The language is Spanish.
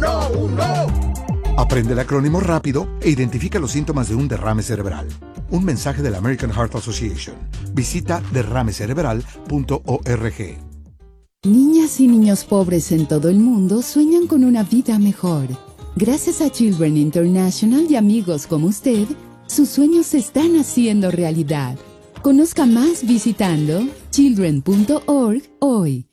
Aprende el acrónimo rápido e identifica los síntomas de un derrame cerebral. Un mensaje de la American Heart Association. Visita derramecerebral.org. Niñas y niños pobres en todo el mundo sueñan con una vida mejor. Gracias a Children International y amigos como usted, sus sueños se están haciendo realidad. Conozca más visitando children.org hoy.